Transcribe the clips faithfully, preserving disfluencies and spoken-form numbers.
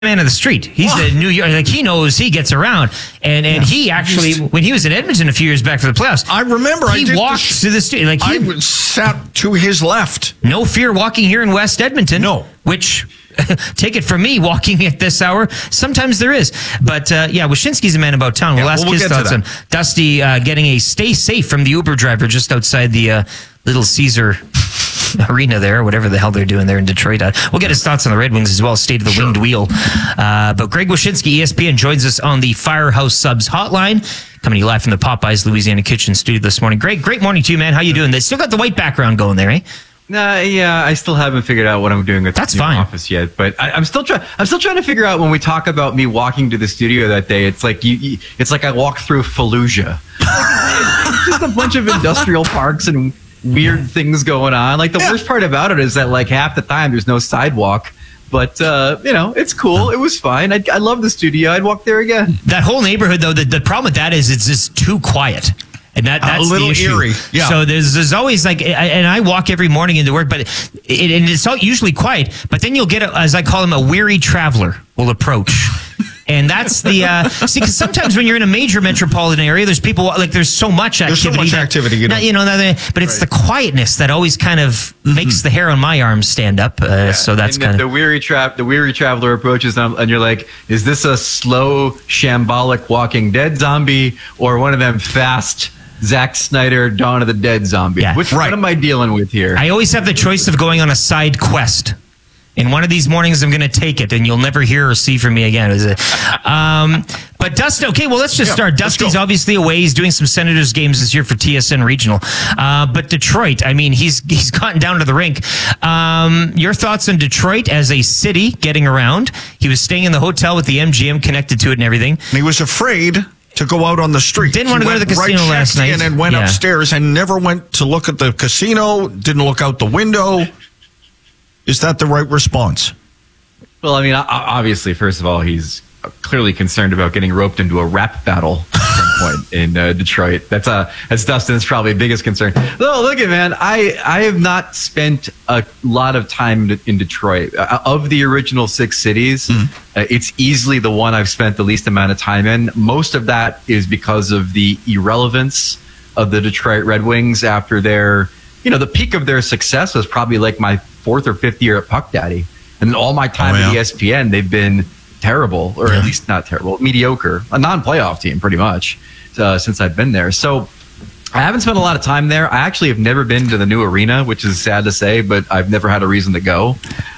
man of the street. He's a New York, like he knows he gets around. And and yeah. he actually, when he was in Edmonton a few years back for the playoffs, I remember he I did walked this, to the street. Like he I sat to his left. No fear walking here in West Edmonton. No. Which, take it from me, walking at this hour, sometimes there is. But uh, yeah, Wyshynski's a man about town. We'll yeah, ask we'll his thoughts on Dusty uh, getting a stay safe from the Uber driver just outside the uh, Little Caesar Arena there, whatever the hell they're doing there in Detroit. Uh, we'll get his thoughts on the Red Wings as well, state of the sure. winged wheel. Uh, but Greg Wyshynski, E S P N, joins us on the Firehouse Subs hotline, coming to you live from the Popeyes Louisiana Kitchen studio this morning. Greg, great morning to you, man. How you doing? They still got the white background going there, eh? Nah, yeah, I still haven't figured out what I'm doing with That's the new fine. office yet. But I, I'm still trying. I'm still trying to figure out when we talk about me walking to the studio that day. It's like you. you it's like I walked through Fallujah. It's just a bunch of industrial parks and weird things going on. Like the yeah. worst part about it is that like half the time there's no sidewalk. But, uh, you know, it's cool. It was fine. I, I love the studio. I'd walk there again. That whole neighborhood, though, the, the problem with that is it's just too quiet. And that, that's a little the issue. eerie. Yeah. So there's there's always like, and I walk every morning into work, but it, and it's all usually quiet. But then you'll get, a, as I call him, a weary traveler will approach. And that's the, uh, see, because sometimes when you're in a major metropolitan area, there's people, like, there's so much activity. There's so much that, activity, you know. Not, you know that, but it's right. the quietness that always kind of mm-hmm. makes the hair on my arms stand up. Uh, yeah. So that's kind of. The weary, tra- the weary traveler approaches them, and you're like, is this a slow, shambolic Walking Dead zombie, or one of them fast Zack Snyder, Dawn of the Dead zombie? Yeah. Which right. one am I dealing with here? I always have the choice of going on a side quest. In one of these mornings, I'm going to take it, and you'll never hear or see from me again. Is it? Um, but Dusty, okay, well, let's just yeah, start. Dusty's obviously away. He's doing some Senators games this year for T S N Regional. Uh, but Detroit, I mean, he's he's gotten down to the rink. Um, your thoughts on Detroit as a city getting around? He was staying in the hotel with the M G M connected to it and everything. And he was afraid to go out on the street. Didn't want to go to the casino right last night. In and went yeah. upstairs and never went to look at the casino, didn't look out the window. Is that the right response? Well, I mean, obviously, first of all, he's clearly concerned about getting roped into a rap battle at some point in uh, Detroit. That's uh, that's Dustin's probably biggest concern. No, look at man, I I have not spent a lot of time in Detroit. Uh, of the original six cities, mm-hmm. uh, it's easily the one I've spent the least amount of time in. Most of that is because of the irrelevance of the Detroit Red Wings after their, you know, the peak of their success was probably like my fourth or fifth year at Puck Daddy. And all my time oh, yeah. at E S P N, they've been terrible, or yeah. at least not terrible, mediocre, a non-playoff team pretty much uh, since I've been there. So I haven't spent a lot of time there. I actually have never been to the new arena, which is sad to say, but I've never had a reason to go.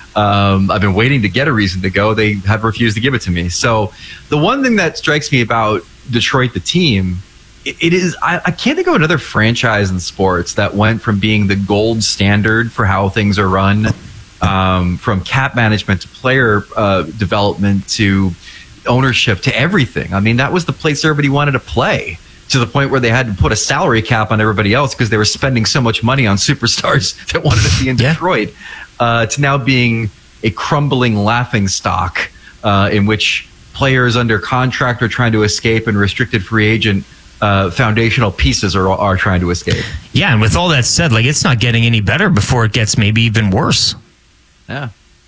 Um, I've been waiting to get a reason to go. They have refused to give it to me. So the one thing that strikes me about Detroit, the team, it, it is, I, I can't think of another franchise in sports that went from being the gold standard for how things are run, Um, from cap management to player uh, development to ownership to everything. I mean, that was the place everybody wanted to play, to the point where they had to put a salary cap on everybody else because they were spending so much money on superstars that wanted to be in Detroit, yeah. uh, to now being a crumbling laughing stock uh, in which players under contract are trying to escape and restricted free agent Uh, foundational pieces are are trying to escape. Yeah, and with all that said, like, it's not getting any better before it gets maybe even worse. Yeah.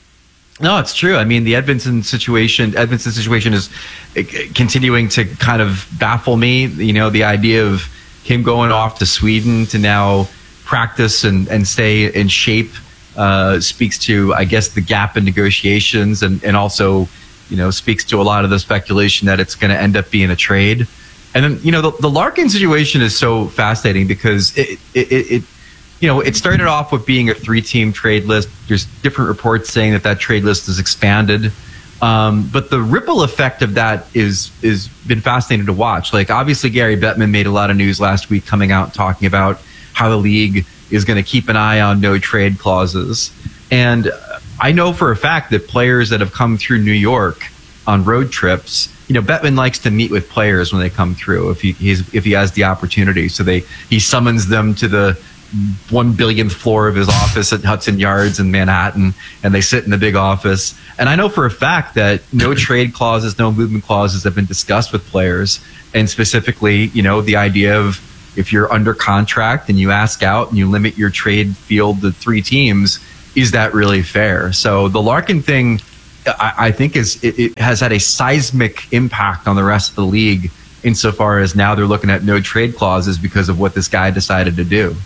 No, it's true. I mean, the Edmonton situation, Edmonton situation is continuing to kind of baffle me. You know, the idea of him going off to Sweden to now practice and, and stay in shape uh, speaks to, I guess, the gap in negotiations, and, and also, you know, speaks to a lot of the speculation that it's going to end up being a trade. And then, you know, the, the Larkin situation is so fascinating because it, it, it, it, you know, it started off with being a three-team trade list. There's different reports saying that that trade list is expanded. Um, but the ripple effect of that is is been fascinating to watch. Like, obviously, Gary Bettman made a lot of news last week coming out and talking about how the league is going to keep an eye on no trade clauses. And I know for a fact that players that have come through New York on road trips, you know, Bettman likes to meet with players when they come through if he he's, if he has the opportunity. So they he summons them to the one billionth floor of his office at Hudson Yards in Manhattan, and they sit in the big office. And I know for a fact that no trade clauses, no movement clauses have been discussed with players. And specifically, you know, the idea of if you're under contract and you ask out and you limit your trade field to three teams, is that really fair? So the Larkin thing I, I think is it, it has had a seismic impact on the rest of the league insofar as now they're looking at no trade clauses because of what this guy decided to do.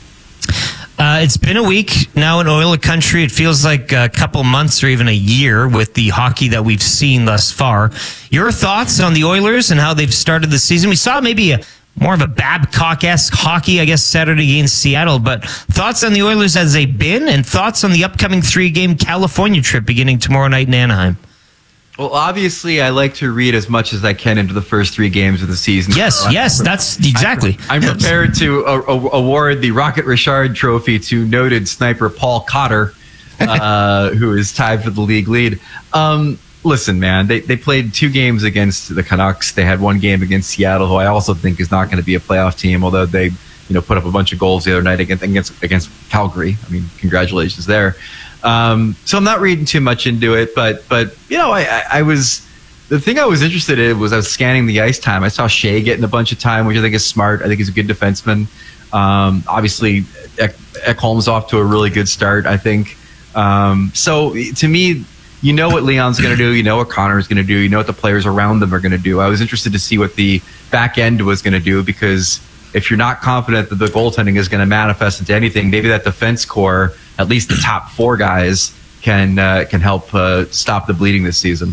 Uh, it's been a week now in Oiler country. It feels like a couple months or even a year with the hockey that we've seen thus far. Your thoughts on the Oilers and how they've started the season? We saw maybe a more of a Babcock-esque hockey, I guess, Saturday against Seattle. But thoughts on the Oilers as they've been, and thoughts on the upcoming three-game California trip beginning tomorrow night in Anaheim? Well, obviously, I like to read as much as I can into the first three games of the season. Yes, yes, that's exactly. I'm, I'm prepared to uh, award the Rocket Richard Trophy to noted sniper Paul Cotter, uh, who is tied for the league lead. Um, listen, man, they, they played two games against the Canucks. They had one game against Seattle, who I also think is not going to be a playoff team, although they you know put up a bunch of goals the other night against against, against Calgary. I mean, congratulations there. Um, so I'm not reading too much into it, but but you know, I, I, I was the thing I was interested in was I was scanning the ice time. I saw Shea getting a bunch of time, which I think is smart. I think he's a good defenseman. Um, obviously, Ek- Ekholm's off to a really good start, I think. Um, so to me, you know what Leon's going to do, you know what Connor's going to do, you know what the players around them are going to do. I was interested to see what the back end was going to do, because if you're not confident that the goaltending is going to manifest into anything, maybe that defense core, at least the top four guys, can uh, can help uh, stop the bleeding this season.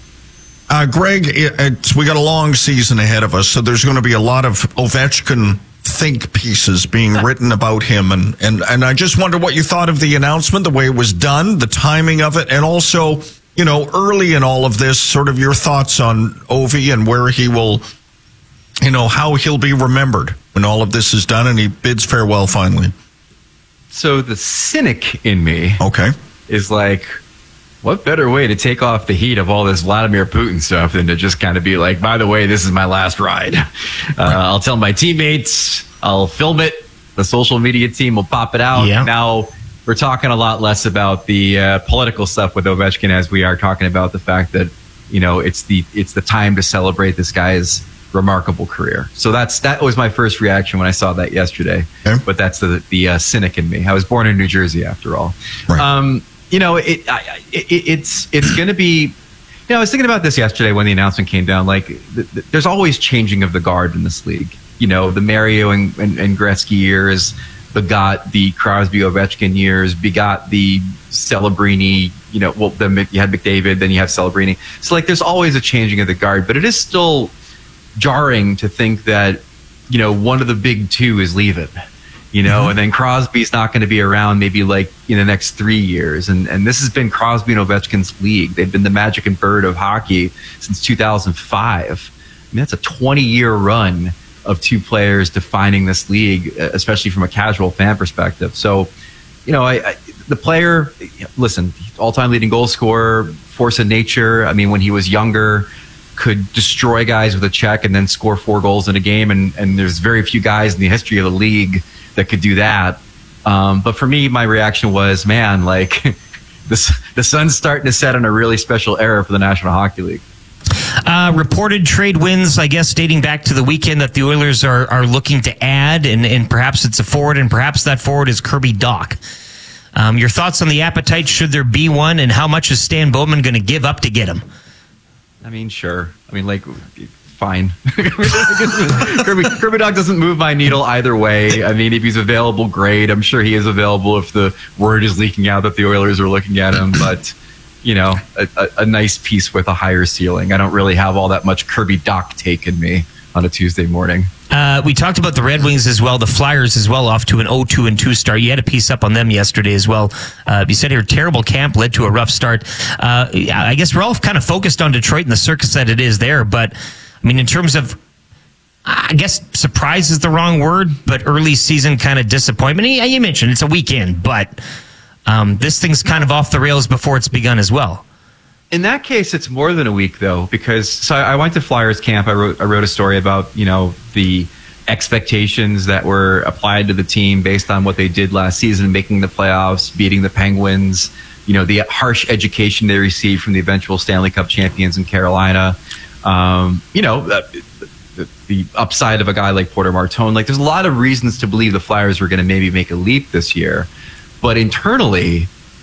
Uh, Greg, it's, we got a long season ahead of us, so there's going to be a lot of Ovechkin think pieces being written about him, and, and, and I just wonder what you thought of the announcement, the way it was done, the timing of it, and also, you know, early in all of this, sort of your thoughts on Ovi and where he will, you know, how he'll be remembered when all of this is done and he bids farewell finally. So the cynic in me okay. is like, what better way to take off the heat of all this Vladimir Putin stuff than to just kind of be like, by the way, this is my last ride. Uh, right. I'll tell my teammates, I'll film it. The social media team will pop it out. Yeah. Now we're talking a lot less about the uh, political stuff with Ovechkin as we are talking about the fact that, you know, it's the it's the time to celebrate this guy's remarkable career. So that's that was my first reaction when I saw that yesterday. Okay. But that's the the uh, cynic in me. I was born in New Jersey, after all. Right. Um, you know, it, I, it it's it's going to be. You know, I was thinking about this yesterday when the announcement came down. Like, th- th- there's always changing of the guard in this league. You know, the Mario and, and, and Gretzky years begot the Crosby Ovechkin years, begot the Celebrini. You know, well, then you had McDavid, then you have Celebrini. So, like, there's always a changing of the guard, but it is still jarring to think that, you know, one of the big two is leaving, you know, mm-hmm. and then Crosby's not going to be around maybe like in the next three years. And and this has been Crosby and Ovechkin's league. They've been the magic and bird of hockey since two thousand five. I mean, that's a twenty year run of two players defining this league, especially from a casual fan perspective. So, you know, I, I the player, listen, all time leading goal scorer, force of nature. I mean, when he was younger, could destroy guys with a check and then score four goals in a game. And, and there's very few guys in the history of the league that could do that. Um, but for me, my reaction was, man, like this, the sun's starting to set on a really special era for the National Hockey League. Uh, reported trade wins, I guess, dating back to the weekend that the Oilers are, are looking to add, and, and perhaps it's a forward, and perhaps that forward is Kirby Dach. Um, your thoughts on the appetite, should there be one, and how much is Stan Bowman going to give up to get him? I mean, sure. I mean, like, fine. Kirby, Kirby Dach doesn't move my needle either way. I mean, if he's available, great. I'm sure he is available if the word is leaking out that the Oilers are looking at him. But, you know, a, a, a nice piece with a higher ceiling. I don't really have all that much Kirby Dach take in me on a Tuesday morning. Uh, we talked about the Red Wings as well, the Flyers as well, off to an oh two and two start. You had a piece up on them yesterday as well. Uh, you said your terrible camp led to a rough start. Uh, I guess we're all kind of focused on Detroit and the circus that it is there, but I mean, in terms of, I guess surprise is the wrong word, but early season kind of disappointment. You mentioned it's a weekend, but um, this thing's kind of off the rails before it's begun as well. In that case, it's more than a week, though, because so I went to Flyers camp. I wrote I wrote a story about, you know, the expectations that were applied to the team based on what they did last season, making the playoffs, beating the Penguins, you know, the harsh education they received from the eventual Stanley Cup champions in Carolina. Um, you know, the, the, the upside of a guy like Porter Martone. Like, there's a lot of reasons to believe the Flyers were going to maybe make a leap this year, but internally,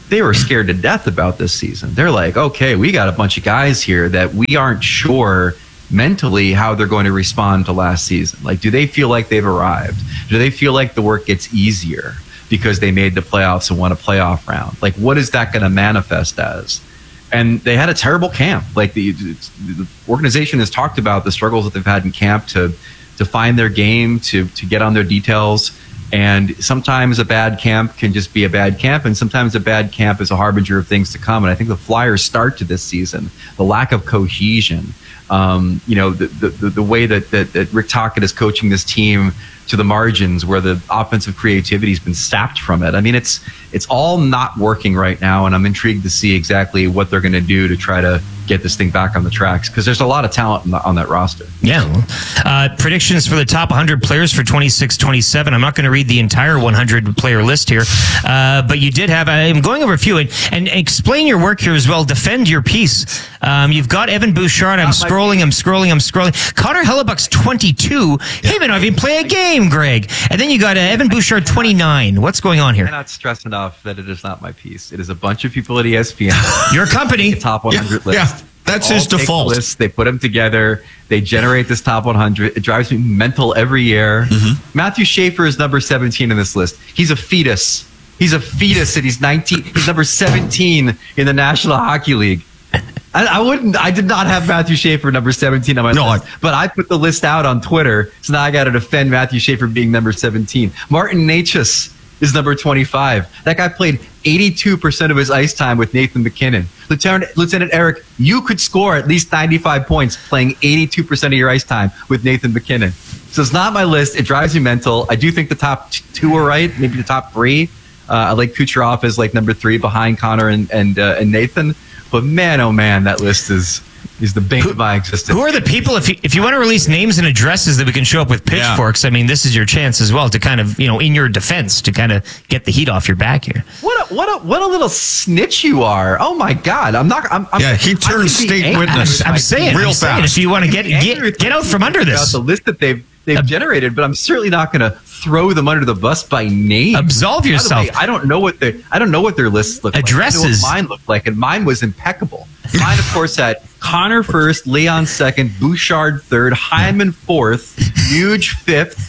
they were scared to death about this season. They're like, okay, we got a bunch of guys here that we aren't sure mentally how they're going to respond to last season. Like, do they feel like they've arrived? Do they feel like the work gets easier because they made the playoffs and won a playoff round? Like, what is that going to manifest as? And they had a terrible camp. Like, the, the organization has talked about the struggles that they've had in camp to to find their game, to to get on their details. And sometimes a bad camp can just be a bad camp, and sometimes a bad camp is a harbinger of things to come. And I think the Flyers' start to this season, the lack of cohesion, um, you know, the, the the way that, that that Rick Tocchet is coaching this team to the margins, where the offensive creativity has been sapped from it. I mean, it's it's all not working right now, and I'm intrigued to see exactly what they're going to do to try to get this thing back on the tracks, because there's a lot of talent on, the, on that roster. Yeah. Uh, predictions for the top one hundred players for twenty-six twenty-seven. I'm not going to read the entire one hundred player list here, uh, but you did have, I'm going over a few, and, and explain your work here as well. Defend your piece. Um, you've got Evan Bouchard. I'm scrolling, I'm scrolling, I'm scrolling. Connor Hellebuck's twenty-two. Yeah. Hey, man, I didn't play a game, Greg. And then you got uh, Evan Bouchard, twenty-nine. What's going on here? I cannot stress enough that it is not my piece. It is a bunch of people at E S P N. Your company. The top one hundred yeah, list. Yeah. That's All his default. Lists, they put them together. They generate this top one hundred. It drives me mental every year. Mm-hmm. Matthew Schaefer is number seventeen in this list. He's a fetus. He's a fetus, and he's nineteen. He's number seventeen in the National Hockey League. I, I wouldn't. I did not have Matthew Schaefer number seventeen on my no, list, I, but I put the list out on Twitter, so now I got to defend Matthew Schaefer being number seventeen. Martin Necas is number twenty-five. That guy played eighty-two percent of his ice time with Nathan MacKinnon. Lieutenant, Lieutenant Eric, you could score at least ninety-five points playing eighty-two percent of your ice time with Nathan MacKinnon. So it's not my list. It drives me mental. I do think the top t- two are right, maybe the top three. Uh, I like Kucherov as like number three behind Connor and and, uh, and Nathan. But man, oh man, that list is is the bane of my existence. Who are the people, if you, if you want to release names and addresses that we can show up with pitchforks, yeah. I mean, this is your chance as well to kind of, you know, in your defense, to kind of get the heat off your back here. What a, what a, what a little snitch you are. Oh my God. I'm not, I'm, I'm yeah, he turned state witness. I'm, I'm saying, real I'm fast. saying, if you want to get, get, get out from under this. About the list that they've, they've uh, generated, but I'm certainly not going to throw them under the bus by name. Absolve yourself. Way, I don't know what their, I don't know what their lists look Addresses. like. I know what mine looked like, and mine was impeccable. Mine, of course, had Connor first, Leon second, Bouchard third, Hyman fourth, Huge fifth,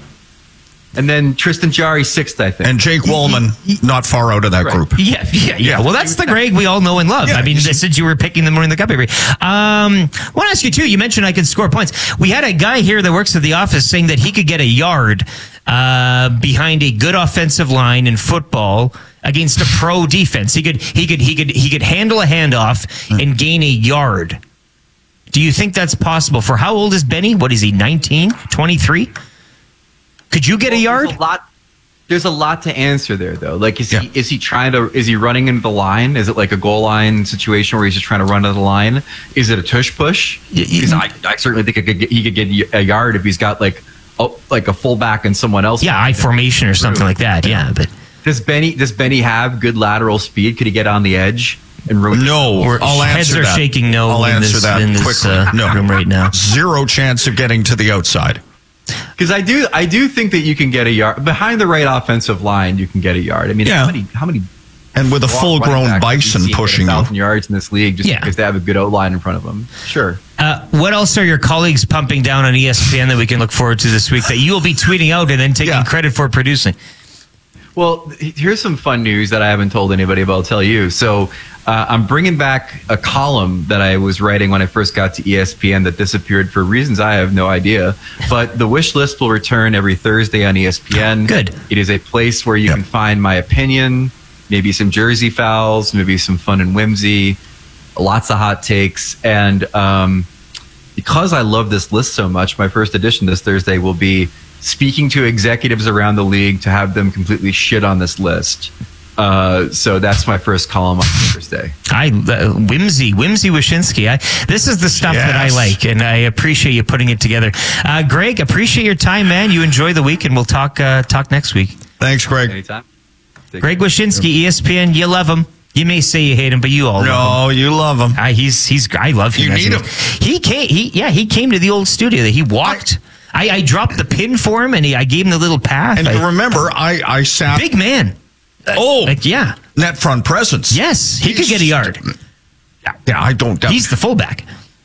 and then Tristan Jarry sixth, I think. And Jake Wallman not far out of that right. group. Yeah, yeah, yeah. Well, that's the Greg we all know and love. Yeah, I mean, since you were picking them in the cup every. Um, I want to ask you too. You mentioned I could score points. We had a guy here that works at the office saying that he could get a yard uh, behind a good offensive line in football against a pro defense. He could, he could, he could, he could handle a handoff and gain a yard. Do you think that's possible? For how old is Benny? What is he? nineteen, twenty-three? Could you get well, a yard? There's a lot. There's a lot to answer there, though. Like, is yeah. he is he trying to? Is he running into the line? Is it like a goal line situation where he's just trying to run to the line? Is it a tush push? Because I, I certainly think it could get, he could get a yard if he's got like a, like a fullback and someone else. Yeah, I formation or something like that. Yeah, but does Benny does Benny have good lateral speed? Could he get on the edge and ruin? No, or I'll heads answer are that. shaking. No, I'll in answer this, that in this, quickly. Uh, no, room right now. Zero chance of getting to the outside. Because I do, I do think that you can get a yard behind the right offensive line. You can get a yard. I mean, yeah. how many, how many, and with a full-grown bison pushing you, thousand yards in this league just yeah. because they have a good O line in front of them. Sure. Uh, what else are your colleagues pumping down on E S P N that we can look forward to this week that you will be tweeting out and then taking yeah. credit for producing? Well, here's some fun news that I haven't told anybody, but I'll tell you. So uh, I'm bringing back a column that I was writing when I first got to E S P N that disappeared for reasons I have no idea. But the wish list will return every Thursday on E S P N. Good. It is a place where you yep. can find my opinion, maybe some jersey fouls, maybe some fun and whimsy, lots of hot takes. And um, because I love this list so much, my first edition this Thursday will be speaking to executives around the league to have them completely shit on this list. Uh, so that's my first column on Thursday. I uh, whimsy, whimsy Wyshynski. I this is the stuff yes. that I like, and I appreciate you putting it together. Uh, Greg, appreciate your time, man. You enjoy the week, and we'll talk uh, talk next week. Thanks, Greg. Anytime. Take Greg Wyshynski, E S P N. You love him. You may say you hate him, but you all no, love him. you love him. Uh, he's he's. I love him. You need him. He came. He yeah. He came to the old studio. He walked. I, I dropped the pin for him, and he, I gave him the little path. And I, remember, I, I sat... Big man. Oh. Like, yeah. net front presence. Yes, he could He's- get a yard. Yeah, I don't doubt. He's the fullback.